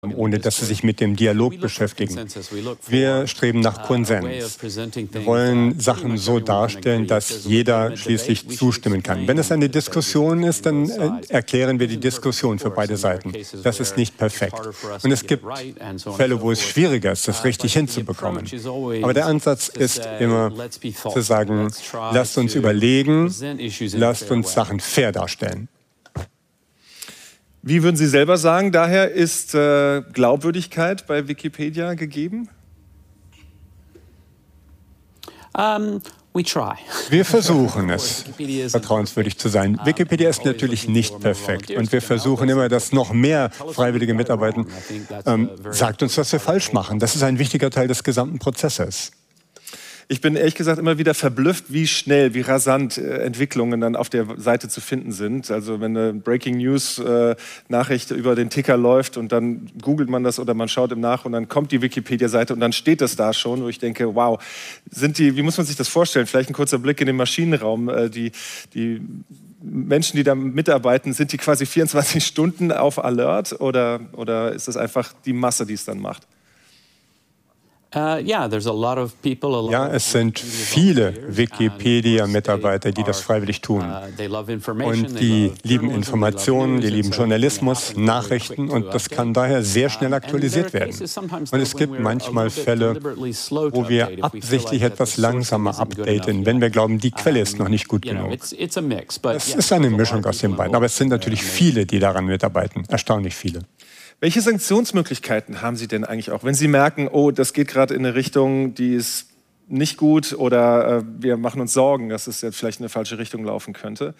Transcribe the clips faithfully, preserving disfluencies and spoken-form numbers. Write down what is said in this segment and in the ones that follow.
ohne dass sie sich mit dem Dialog beschäftigen. Wir streben nach Konsens. Wir wollen Sachen so darstellen, dass jeder schließlich zustimmen kann. Wenn es eine Diskussion ist, dann äh, erklären wir die Diskussion für beide Seiten. Das ist nicht perfekt. Und es gibt Fälle, wo es schwieriger ist, das richtig hinzubekommen. Aber der Ansatz ist immer zu sagen, lasst uns überlegen, lasst uns Sachen fair darstellen. Wie würden Sie selber sagen, daher ist äh, Glaubwürdigkeit bei Wikipedia gegeben? Um, we try. Wir versuchen es, vertrauenswürdig zu sein. Wikipedia ist natürlich nicht perfekt und wir versuchen immer, dass noch mehr Freiwillige mitarbeiten. Ähm, sagt uns, was wir falsch machen. Das ist ein wichtiger Teil des gesamten Prozesses. Ich bin ehrlich gesagt immer wieder verblüfft, wie schnell, wie rasant äh, Entwicklungen dann auf der Seite zu finden sind. Also wenn eine Breaking News äh, Nachricht über den Ticker läuft und dann googelt man das oder man schaut im Nach und dann kommt die Wikipedia-Seite und dann steht das da schon, wo ich denke, wow, sind die, wie muss man sich das vorstellen? Vielleicht ein kurzer Blick in den Maschinenraum. Äh, die, die Menschen, die da mitarbeiten, sind die quasi vierundzwanzig Stunden auf Alert oder, oder ist das einfach die Masse, die es dann macht? Uh, yeah, there's a lot of people, a lot Ja, es sind viele Wikipedia-Mitarbeiter, die das freiwillig tun. Und die lieben Informationen, die lieben Journalismus, Nachrichten und das kann daher sehr schnell aktualisiert werden. Und es gibt manchmal Fälle, wo wir absichtlich etwas langsamer updaten, wenn wir glauben, die Quelle ist noch nicht gut genug. Es ist eine Mischung aus den beiden, aber es sind natürlich viele, die daran mitarbeiten, erstaunlich viele. Welche Sanktionsmöglichkeiten haben Sie denn eigentlich auch, wenn Sie merken, oh, das geht gerade in eine Richtung, die ist nicht gut oder äh, wir machen uns Sorgen, dass es jetzt vielleicht in eine falsche Richtung laufen könnte?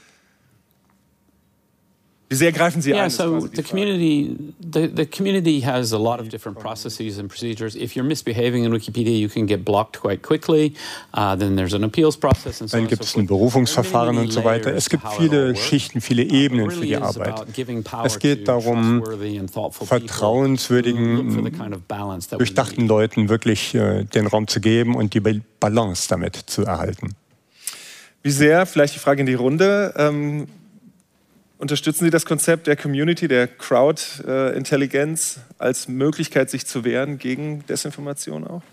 Wie sehr greifen Sie yeah, ein? so the community, the, the community has a lot of different processes and procedures. If you're misbehaving in Wikipedia, you can get blocked quite quickly. Uh, then there's an appeals process and so on. Dann gibt es ein Berufungsverfahren und so weiter. Es gibt viele Schichten, viele Ebenen für die Arbeit. Es geht darum, vertrauenswürdigen, durchdachten Leuten wirklich äh, den Raum zu geben und die Balance damit zu erhalten. Wie sehr, vielleicht die Frage in die Runde, ähm, unterstützen Sie das Konzept der Community, der Crowd-Intelligenz als Möglichkeit, sich zu wehren gegen Desinformation auch?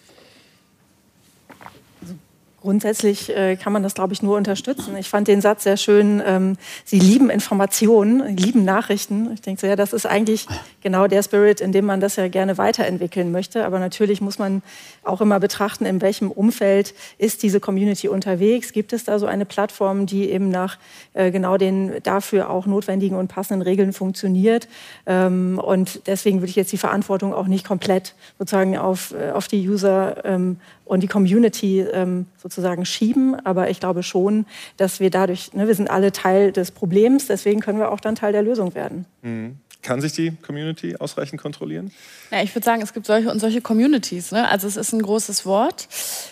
Grundsätzlich äh, kann man das, glaube ich, nur unterstützen. Ich fand den Satz sehr schön, ähm, Sie lieben Informationen, lieben Nachrichten. Ich denke so, ja, das ist eigentlich genau der Spirit, in dem man das ja gerne weiterentwickeln möchte. Aber natürlich muss man auch immer betrachten, in welchem Umfeld ist diese Community unterwegs. Gibt es da so eine Plattform, die eben nach äh, genau den dafür auch notwendigen und passenden Regeln funktioniert? Ähm, und deswegen würde ich jetzt die Verantwortung auch nicht komplett sozusagen auf, äh, auf die User ähm, und die Community ähm, sozusagen schieben. Aber ich glaube schon, dass wir dadurch, ne, wir sind alle Teil des Problems, deswegen können wir auch dann Teil der Lösung werden. Mhm. Kann sich die Community ausreichend kontrollieren? Ja, ich würde sagen, es gibt solche und solche Communities. Ne? Also es ist ein großes Wort.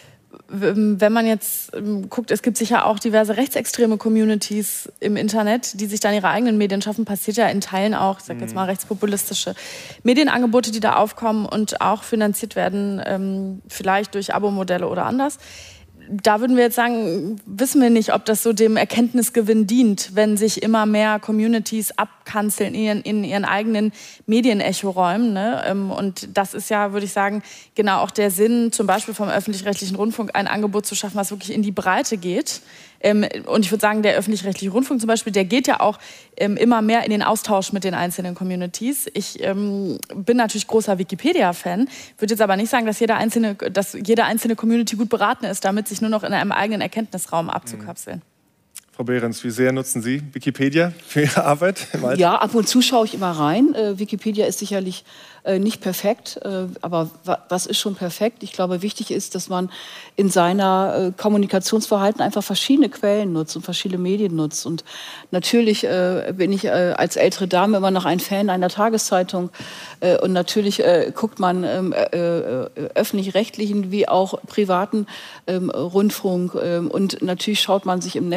Wenn man jetzt guckt, es gibt sicher auch diverse rechtsextreme Communities im Internet, die sich dann ihre eigenen Medien schaffen. Passiert ja in Teilen auch, ich sage jetzt mal, rechtspopulistische Medienangebote, die da aufkommen und auch finanziert werden, ähm, vielleicht durch Abo-Modelle oder anders. Da würden wir jetzt sagen, wissen wir nicht, ob das so dem Erkenntnisgewinn dient, wenn sich immer mehr Communities abkanzeln in ihren, in ihren eigenen Medienechoräumen. Ne? Und das ist ja, würde ich sagen, genau auch der Sinn, zum Beispiel vom öffentlich-rechtlichen Rundfunk ein Angebot zu schaffen, was wirklich in die Breite geht. Und ich würde sagen, der öffentlich-rechtliche Rundfunk zum Beispiel, der geht ja auch immer mehr in den Austausch mit den einzelnen Communities. Ich ähm, bin natürlich großer Wikipedia-Fan, würde jetzt aber nicht sagen, dass jede einzelne, dass jede einzelne Community gut beraten ist, damit sich nur noch in einem eigenen Erkenntnisraum abzukapseln. Frau Behrens, wie sehr nutzen Sie Wikipedia für Ihre Arbeit? Ja, ab und zu schaue ich immer rein. Äh, Wikipedia ist sicherlich äh, nicht perfekt, äh, aber wa was ist schon perfekt? Ich glaube, wichtig ist, dass man in seiner äh, Kommunikationsverhalten einfach verschiedene Quellen nutzt und verschiedene Medien nutzt. Und natürlich äh, bin ich äh, als ältere Dame immer noch ein Fan einer Tageszeitung. Äh, und natürlich äh, guckt man ähm, äh, äh, öffentlich-rechtlichen wie auch privaten ähm, Rundfunk. Äh, und natürlich schaut man sich im Netz ein.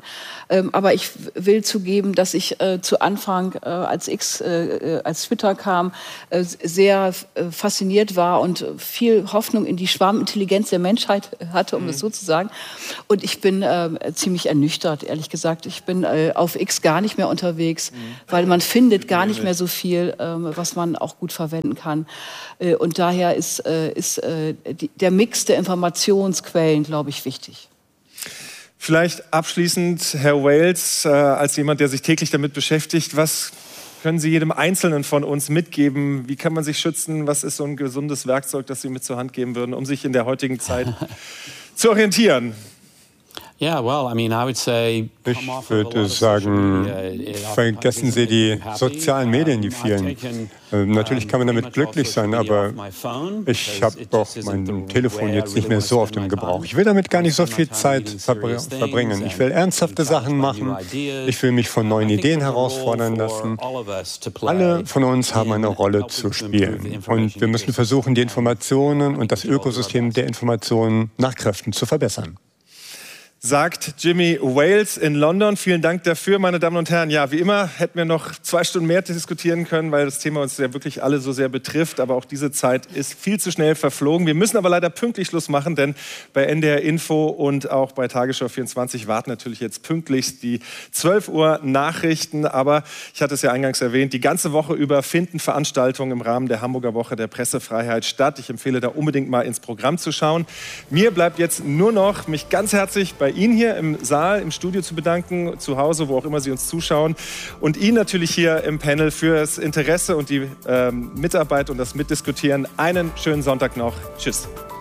Ähm, aber ich will zugeben, dass ich äh, zu Anfang, äh, als X, äh, als Twitter kam, äh, sehr äh, fasziniert war und viel Hoffnung in die Schwarmintelligenz der Menschheit hatte, um mhm. es so zu sagen. Und ich bin äh, ziemlich ernüchtert, ehrlich gesagt. Ich bin äh, auf X gar nicht mehr unterwegs, mhm. weil man findet gar nicht mehr so viel, äh, was man auch gut verwenden kann. Äh, und daher ist, äh, ist äh, die, der Mix der Informationsquellen, glaube ich, wichtig. Vielleicht abschließend, Herr Wales, äh, als jemand, der sich täglich damit beschäftigt, was können Sie jedem Einzelnen von uns mitgeben? Wie kann man sich schützen? Was ist so ein gesundes Werkzeug, das Sie mit zur Hand geben würden, um sich in der heutigen Zeit zu orientieren? Yeah, well, I mean, I would say, ich würde sagen, vergessen Sie die sozialen Medien, die vielen. Äh, natürlich kann man damit glücklich sein, aber ich habe doch mein Telefon jetzt nicht mehr so oft im Gebrauch. Ich will damit gar nicht so viel Zeit verbr verbringen. Ich will ernsthafte Sachen machen. Ich will mich von neuen Ideen herausfordern lassen. Alle von uns haben eine Rolle zu spielen. Und wir müssen versuchen, die Informationen und das Ökosystem der Informationen nach Kräften zu verbessern. Sagt Jimmy Wales in London. Vielen Dank dafür, meine Damen und Herren. Ja, wie immer hätten wir noch zwei Stunden mehr diskutieren können, weil das Thema uns ja wirklich alle so sehr betrifft. Aber auch diese Zeit ist viel zu schnell verflogen. Wir müssen aber leider pünktlich Schluss machen, denn bei N D R Info und auch bei Tagesschau vierundzwanzig warten natürlich jetzt pünktlichst die zwölf Uhr Nachrichten. Aber ich hatte es ja eingangs erwähnt, die ganze Woche über finden Veranstaltungen im Rahmen der Hamburger Woche der Pressefreiheit statt. Ich empfehle da unbedingt mal ins Programm zu schauen. Mir bleibt jetzt nur noch, mich ganz herzlich bei Ihnen hier im Saal, im Studio zu bedanken, zu Hause, wo auch immer Sie uns zuschauen. Und Ihnen natürlich hier im Panel für das Interesse und die ähm, Mitarbeit und das Mitdiskutieren. Einen schönen Sonntag noch. Tschüss.